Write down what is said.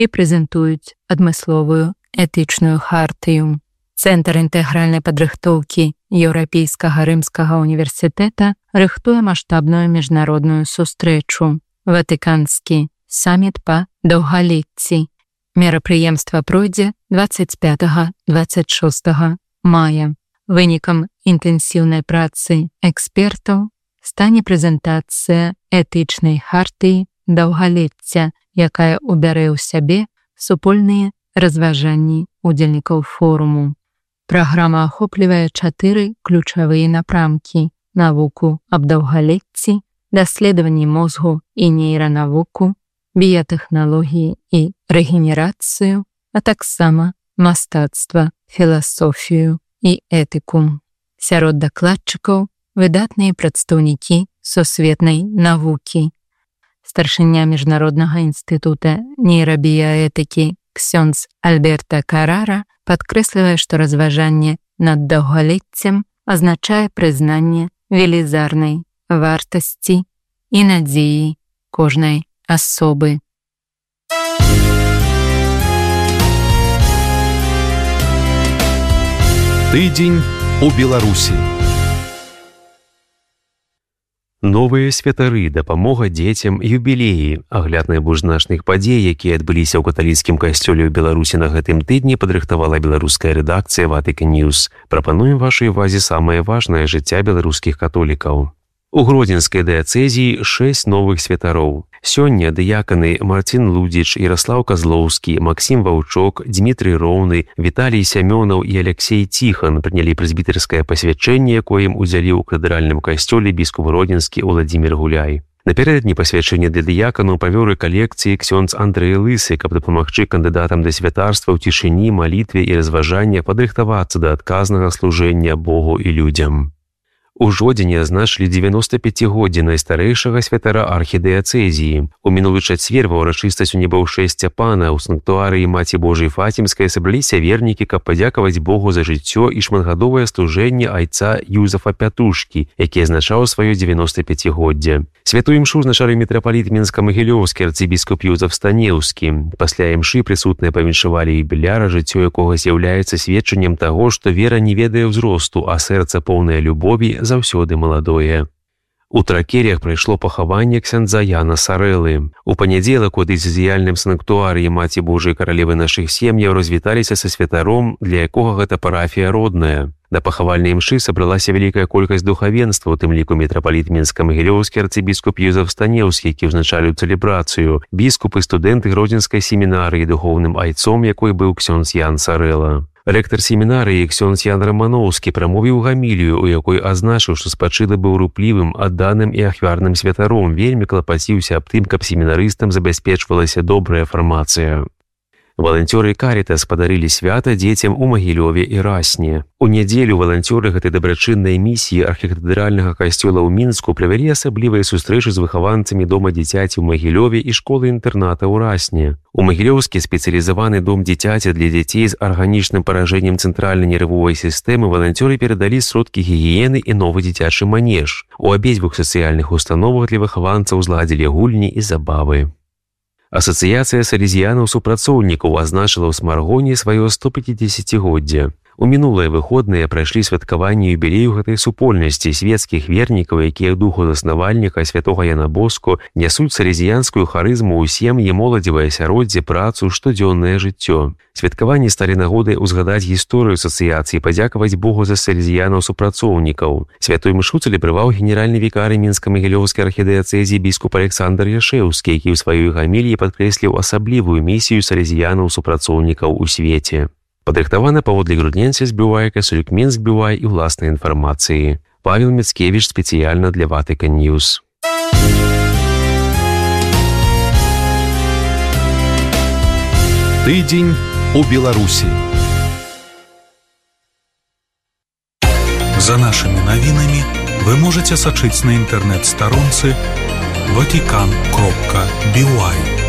і прэзентуюць адмысловую этычную хартыю. Цэнтр інтэгральнай падрыхтоўкі Еўрапейскага рымскага універсітэта рыхтуе маштабную міжнародную сустрэчу – Ватыканскі саміт па даўгалецці. Мерапрыемства пройдзе 25-26 мая. Вынікам інтэнсіўнай працы экспертаў стане прэзентацыя этычнай хартыі даўгалецця, якая ўбярэ ў сябе супольныя разважанні удзельнікаў форуму. Праграма ахоплівае 4 ключавыя напрамкі: навуку аб даўгалецці, даследаванні мозгу і нейранавуку, біятэхналогіі і рэгенерацыю, а таксама мастацтва, філасофію і этыку. Сярод дакладчыкаў выдатныя прадстаўнікі сусветнай навукі. Старшыня Міжнароднага інстытута нейрабіяэтыкі ксёндз Альберта Карара падкрэслівае, што разважанне над даўгалеццем азначае прызнанне велізарнай вартасці і надзеі кожнай асобы. Тыдзень у Беларусі. Новыя святары, дапамога дзецям, юбілеі, агляд найбольш значных падзей, якія адбыліся ў каталіцкім касцёле ў Беларусі на гэтым тыдні, падрыхтавала беларуская рэдакцыя Vatican News. Прапануем вашай увазе самае важнае жыцця беларускіх католікаў. У Гродзенскай дыяцэзіі 6 новых святароў. Сёння дыяканы Марцін Лудзіч, Яраслаў Казлоўскі, Максім Ваўчок, Дмітрый Роўны, Віталій Сямёнаў і Алексей Ціхан прынялі прэзбітарскае пасвячэнне, якое ім удзяліў у кафедральным касцёле біскуп Гродзенскі Уладзімір Гуляй. Напярэдадні пасвячэння для дыяканаў павёў рэкалекцыі ксёндз Андрэй Лысы, каб дапамагчы кандыдатам да святарства ў цішыні, малітве і разважання падрыхтавацца да адказнага служэння Богу і людзям. У жодзені адзначылі 95-годдзе найстарэйшага святара архідыяцэзіі. У мінулы чацвер ва ўрачыстасць у небаўшэсця пана ў санктуарыі Маці Божай Фацімскай сабраліся вернікі, каб падзякаваць Богу за жыццё і шматгадовае служэнне айца Юзафа Пятушкі, які азначаў сваё 95-годдзе. Святую імшу ўзначалі мітрапаліт Мінска-Магілёўскі арцыбіскуп Юзаф Станеўскі. Пасля імшы прысутныя павіншавалі юбіляра, жыццё якога з'яўляецца сведчаннем таго, што вера не ведае ўзросту, а сэрца поўнае любові заўсёды маладое. У Тракерях прайшло пахаванне ксяндза Яна Сарэлы. У панядзелак у дыцэзіяльным санктуарыі Маці Божай Каралевы нашых сем'яў развіталіся са святаром, для якога гэта парафія родная. Да пахавальнай імшы сабралася вялікая колькасць духавенства, у тым ліку мітрапаліт Мінска-Магілёўскі арцыбіскуп Юзаф Станеўскі, які ўзначаліў цэлебрацыю, біскупы, студэнты Гродзенскай семінарыі, духоўным айцом якой быў ксёндз Ян Сарэла. Рэктар семінарыі ксёндз Ян Рамановскі прамовіў гамілію, у якой азначыў, што спачылы быў руплівым, адданым і ахвярным святаром, вельмі клапаціўся аб тым, каб семінарыстам забяспечвалася добрая фармацыя. Валанцёры Карітас падарылі свята дзецям у Магілёве і Расне. У нядзелю валанцёры гэтай дабрачыннай місіі архікатэдральнага касцёла ў Мінску правялі асаблівыя сустрэчы з выхаванцамі дома дзіцяці ў Магілёве і школы-інтэрната ў Расне. У Магілёўскі спецыялізаваны дом дзіцяці для дзяцей з арганічным паражэннем цэнтральнай нервовай сістэмы валанцёры перадалі сродкі гігіены і новы дзіцячы манеж. У абедзвюх сацыяльных установах для выхаванцаў зладзілі гульні і забавы. Асацыяцыя салезіянаў-супрацоўнікаў азначыла ў Смаргоне сваё 150-годдзе. У мінулыя выходныя прайшлі святкаванне юбілею гэтай супольнасці свецкіх вернікаў, якія духу заснавальніка святога Яна Боску нясуць салезіянскую харызму ў сем'і, моладзевае асяроддзе, працу, штодзённае жыццё. Святкаванні сталі нагодай узгадаць гісторыю асацыяцыі, падзякаваць Богу за салезіянаў-супрацоўнікаў. Святую імшу цэлебраваў генеральны вікарый Мінска-Магілёўскай архідыяцэзіі біскуп Александр Яшэўскі, які ў сваёй гаміліі падкрэсліў асаблівую місію салезіянаў-супрацоўнікаў у свеце. Падрыхтавана паводле грудненця збівайка, Сулікмін збівай і ўласнай інфармацыі. Павел Міцкевіч спецыяльна для Vatican News. Тыдзень у Беларусі. За нашымі навінамі вы можаце сачыць на інтэрнэт-старонцы vatican.by.